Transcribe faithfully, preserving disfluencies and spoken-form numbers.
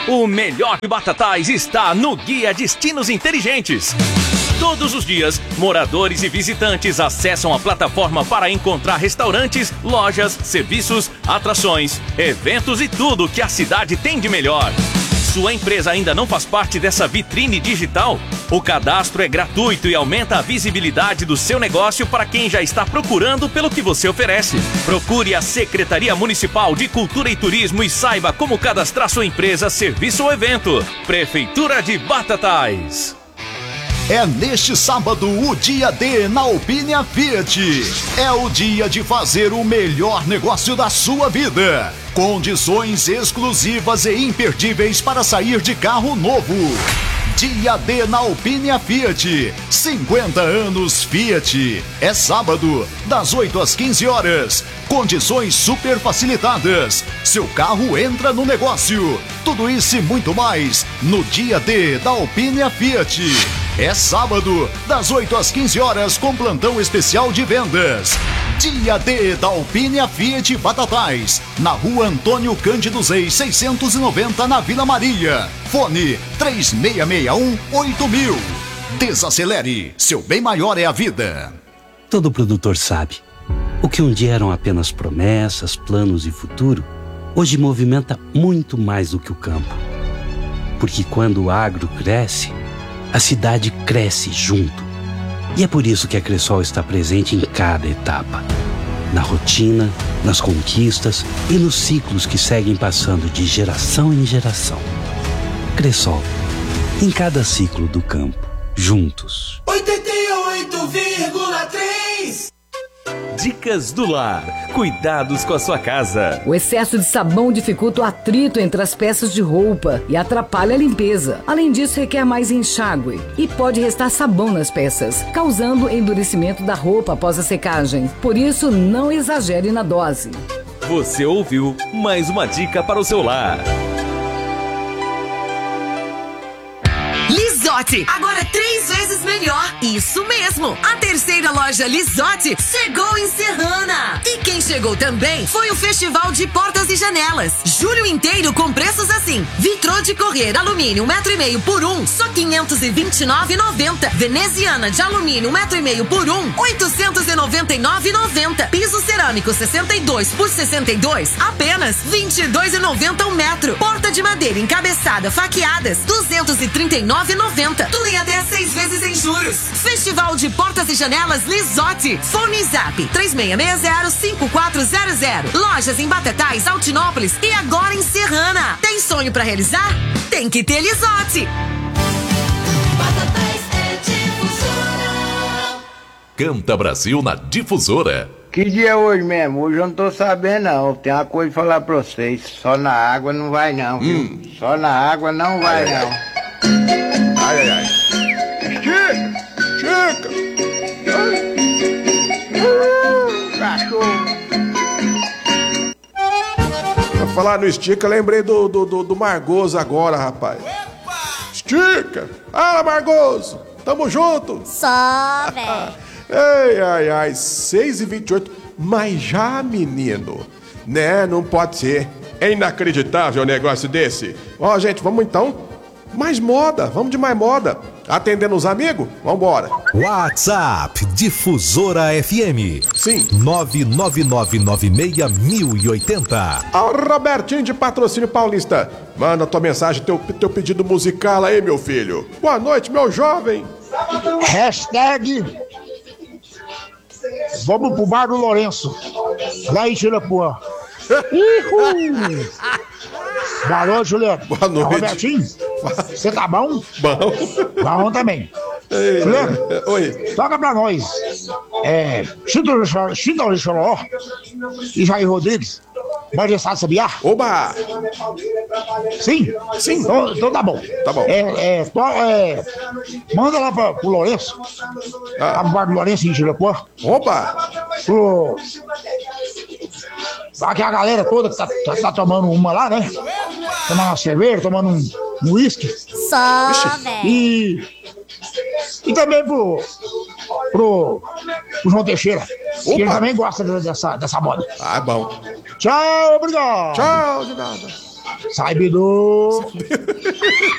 O melhor de Batatais está no Guia Destinos Inteligentes. Todos os dias, moradores e visitantes acessam a plataforma para encontrar restaurantes, lojas, serviços, atrações, eventos e tudo que a cidade tem de melhor. Sua empresa ainda não faz parte dessa vitrine digital? O cadastro é gratuito e aumenta a visibilidade do seu negócio para quem já está procurando pelo que você oferece. Procure a Secretaria Municipal de Cultura e Turismo e saiba como cadastrar sua empresa, serviço ou evento. Prefeitura de Batatais. É neste sábado o dia D na Opínia Fiat. É o dia de fazer o melhor negócio da sua vida. Condições exclusivas e imperdíveis para sair de carro novo. Dia D na Opínia Fiat. cinquenta anos Fiat. É sábado, das oito às quinze horas. Condições super facilitadas. Seu carro entra no negócio. Tudo isso e muito mais no Dia D da Opínia Fiat. É sábado, das oito às quinze horas, com plantão especial de vendas. Dia D da Opínia Fiat Batatais, na rua Antônio Cândido Reis, seiscentos e noventa, na Vila Maria. Fone três seis seis um oito mil. Desacelere, seu bem maior é a vida. Todo produtor sabe, o que um dia eram apenas promessas, planos e futuro, hoje movimenta muito mais do que o campo. Porque quando o agro cresce, a cidade cresce junto. E é por isso que a Cressol está presente em cada etapa. Na rotina, nas conquistas e nos ciclos que seguem passando de geração em geração. Cressol, em cada ciclo do campo, juntos. oitenta e oito vírgula três. Dicas do Lar. Cuidados com a sua casa. O excesso de sabão dificulta o atrito entre as peças de roupa e atrapalha a limpeza. Além disso, requer mais enxágue e pode restar sabão nas peças, causando endurecimento da roupa após a secagem. Por isso, não exagere na dose. Você ouviu mais uma dica para o seu lar. Lisotti, agora três vezes melhor. Isso mesmo, a terceira loja Lisotti chegou em Serrana. E quem chegou também foi o Festival de Portas e Janelas. Julho inteiro com preços assim: vitrô de correr alumínio um metro e meio por um, só quinhentos e vinte e nove reais e noventa centavos. Veneziana de alumínio um metro e meio por um, oitocentos e noventa e nove reais e noventa centavos. Piso cerâmico sessenta e dois por sessenta e dois, apenas vinte e dois reais e noventa centavos um metro. Porta de madeira encabeçada faqueadas, duzentos e trinta e nove reais e noventa centavos. Tudo em até seis vezes em juros. Festival de Portas e Janelas Lisotti. Fone Zap três seis seis zero cinco quatro zero zero. Lojas em Batatais, Altinópolis e agora em Serrana. Tem sonho pra realizar? Tem que ter Lisotti. Batatais é Difusora. Canta Brasil na Difusora. Que dia é hoje mesmo? Hoje eu não tô sabendo não. Tem uma coisa pra falar pra vocês. Só na água não vai não, viu? Hum. Só na água não vai ai, não. Ai, ai, ai. Chica! Chica! Uh, cachorro! Pra falar no Estica, lembrei do, do, do, do Margoso agora, rapaz. Opa! Estica! Fala, Margoso! Tamo junto! Só, velho! Ai, ai, ai, seis e vinte e oito. Mas já, menino, né? Não pode ser. É inacreditável um negócio desse. Ó, gente, vamos então. Mais moda, vamos de mais moda. Atendendo os amigos? Vambora. WhatsApp Difusora F M. Sim. nove nove nove nove seis mil e oitenta. Ó, Robertinho de Patrocínio Paulista. Manda tua mensagem, teu, teu pedido musical aí, meu filho. Boa noite, meu jovem. Hashtag vamos pro bar do Lourenço, lá em Tirapuã. Boa noite, Juliano. Boa noite. Robertinho, você tá bom? Bom. Bom também. Ei, Juliano, oi. toca pra nós. É, Chitão Choró e Jair Rodrigues. Majestade Sabiá. Oba! Sim? Sim. Então, então tá bom. Tá bom. É, é, to, é, manda lá pra, pro Lourenço. Ah. Lá pro bar do Lourenço em Tirapuã. Opa! Pro... Aqui a galera toda que tá, tá, tá tomando uma lá, né? Tomando uma cerveja, tomando um, um uísque. Só, velho. E, e também pro, pro, pro João Teixeira. Que ele também gosta dessa, dessa moda. Ah, bom. Tchau, obrigado. Tchau, de nada. Sai, Bidu!